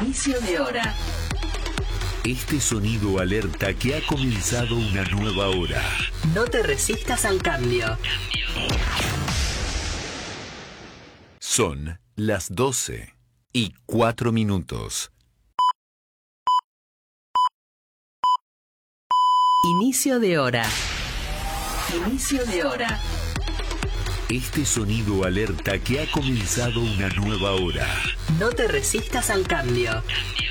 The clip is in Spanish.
Inicio de hora. Este sonido alerta que ha comenzado una nueva hora. No te resistas al cambio. Son las 12:04. Inicio de hora. Inicio de hora. Este sonido alerta que ha comenzado una nueva hora. No te resistas al cambio.